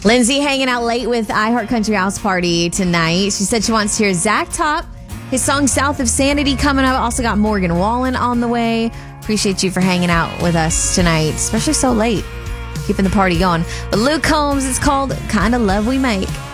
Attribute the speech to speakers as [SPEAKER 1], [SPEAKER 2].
[SPEAKER 1] Lindsay hanging out late with iHeart Country House Party tonight. She said she wants to hear Zach Top, his song South of Sanity coming up. Also got Morgan Wallen on the way. Appreciate you for hanging out with us tonight, especially so late. Keeping the party going. But Luke Combs, it's called Kinda Love We Make.